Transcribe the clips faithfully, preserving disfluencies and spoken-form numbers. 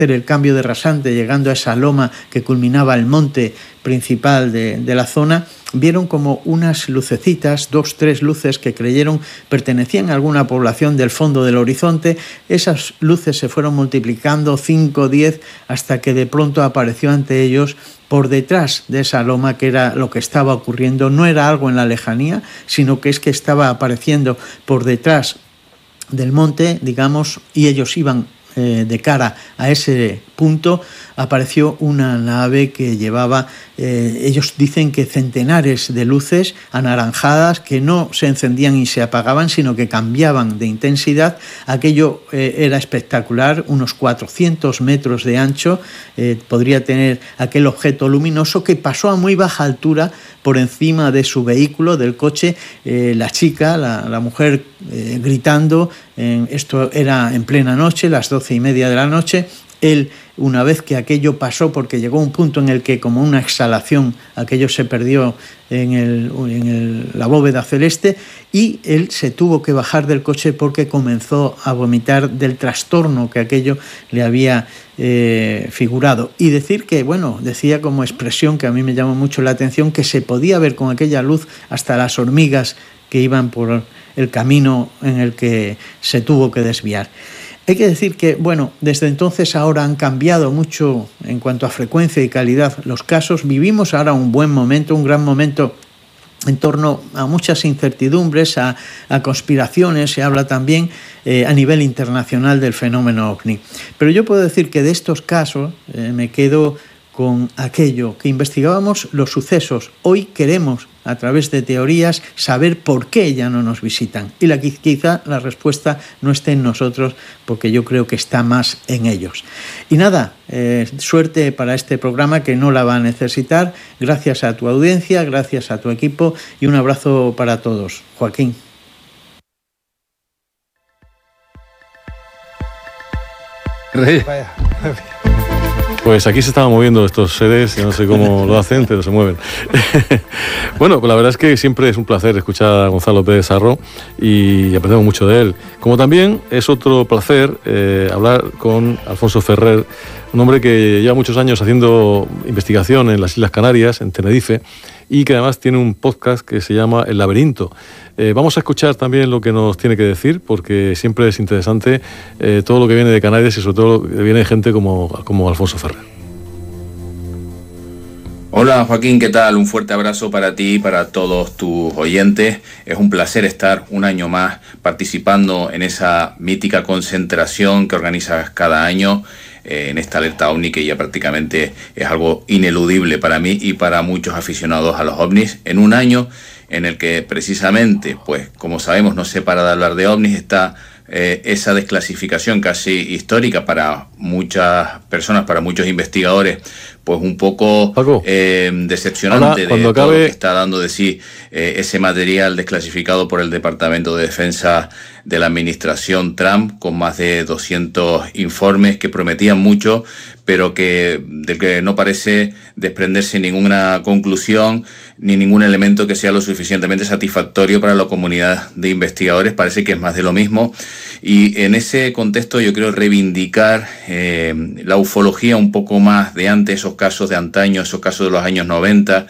el cambio de rasante, llegando a esa loma que culminaba el monte principal de, de la zona, vieron como unas lucecitas, dos, tres luces que creyeron pertenecían a alguna población del fondo del horizonte. Esas luces se fueron multiplicando, cinco, diez, hasta que de pronto apareció ante ellos, por detrás de esa loma, que era lo que estaba ocurriendo. No era algo en la lejanía, sino que es que estaba apareciendo por detrás del monte, digamos, y ellos iban eh, de cara a ese punto. Apareció una nave que llevaba, eh, ellos dicen que centenares de luces anaranjadas que no se encendían y se apagaban, sino que cambiaban de intensidad. Aquello eh, era espectacular, unos cuatrocientos metros de ancho, eh, podría tener aquel objeto luminoso que pasó a muy baja altura por encima de su vehículo, del coche. Eh, la chica, la, la mujer, eh, gritando, eh, esto era en plena noche, las doce y media de la noche. Él, una vez que aquello pasó, porque llegó un punto en el que, como una exhalación, aquello se perdió en, el, en el, la bóveda celeste, y él se tuvo que bajar del coche porque comenzó a vomitar del trastorno que aquello le había eh, figurado. Y decir que, bueno, decía como expresión que a mí me llamó mucho la atención, que se podía ver con aquella luz hasta las hormigas que iban por el camino en el que se tuvo que desviar. Hay que decir que, bueno, desde entonces ahora han cambiado mucho en cuanto a frecuencia y calidad los casos. Vivimos ahora un buen momento, un gran momento en torno a muchas incertidumbres, a, a conspiraciones. Se habla también eh, a nivel internacional del fenómeno ovni. Pero yo puedo decir que de estos casos eh, me quedo con aquello que investigábamos los sucesos. Hoy queremos, a través de teorías, saber por qué ya no nos visitan. Y la, quizá la respuesta no esté en nosotros, porque yo creo que está más en ellos. Y nada, eh, suerte para este programa, que no la va a necesitar. Gracias a tu audiencia, gracias a tu equipo, y un abrazo para todos. Joaquín. Rey. Pues aquí se estaban moviendo estos seres, yo no sé cómo lo hacen, pero se mueven. Bueno, pues la verdad es que siempre es un placer escuchar a Gonzalo Pérez Sarro y aprendemos mucho de él. Como también es otro placer eh, hablar con Alfonso Ferrer, un hombre que lleva muchos años haciendo investigación en las Islas Canarias, en Tenerife, y que además tiene un podcast que se llama El Laberinto. Eh, vamos a escuchar también lo que nos tiene que decir, porque siempre es interesante eh, todo lo que viene de Canarias y sobre todo lo que viene de gente como, como Alfonso Ferrer. Hola Joaquín, ¿qué tal? Un fuerte abrazo para ti y para todos tus oyentes. Es un placer estar un año más participando en esa mítica concentración que organizas cada año, eh, en esta alerta ovni, que ya prácticamente es algo ineludible para mí y para muchos aficionados a los ovnis, en un año en el que precisamente, pues como sabemos, no se para de hablar de ovnis, está eh, esa desclasificación casi histórica para muchas personas, para muchos investigadores, pues un poco eh, decepcionante. Ahora, de todo acabe... lo que está dando de sí eh, ese material desclasificado por el Departamento de Defensa de la administración Trump, con más de doscientos informes que prometían mucho, pero que del que no parece desprenderse ninguna conclusión ni ningún elemento que sea lo suficientemente satisfactorio para la comunidad de investigadores. Parece que es más de lo mismo, y en ese contexto yo quiero reivindicar eh, la ufología un poco más de antes, esos casos de antaño, esos casos de los años noventa,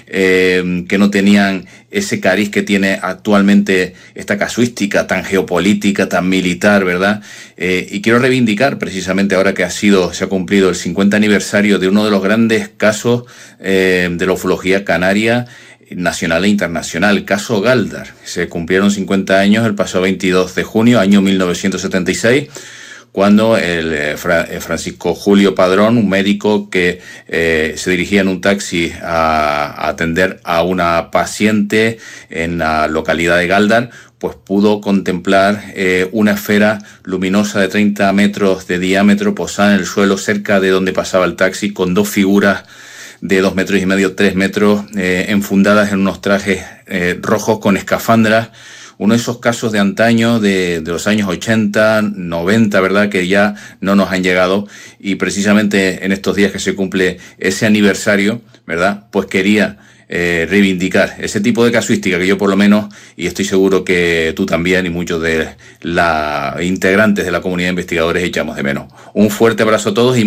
eh, que no tenían ese cariz que tiene actualmente esta casuística tan geopolítica, tan militar, ¿verdad? Eh, y quiero reivindicar, precisamente ahora que ha sido, se ha cumplido el cincuenta aniversario de uno de los grandes casos eh, de la ufología canaria, nacional e internacional, el caso Galdar. Se cumplieron cincuenta años el pasado veintidós de junio, año mil novecientos setenta y seis, cuando el eh, Fra, eh, Francisco Julio Padrón, un médico que eh, se dirigía en un taxi a, a atender a una paciente en la localidad de Galdar, pues pudo contemplar eh, una esfera luminosa de treinta metros de diámetro posada en el suelo cerca de donde pasaba el taxi, con dos figuras de dos metros y medio, tres metros, eh, enfundadas en unos trajes eh, rojos con escafandras. Uno de esos casos de antaño, de, de los años ochenta, noventa, ¿verdad?, que ya no nos han llegado, y precisamente en estos días que se cumple ese aniversario, ¿verdad?, pues quería eh, reivindicar ese tipo de casuística que yo por lo menos, y estoy seguro que tú también y muchos de los integrantes de la comunidad de investigadores echamos de menos. Un fuerte abrazo a todos y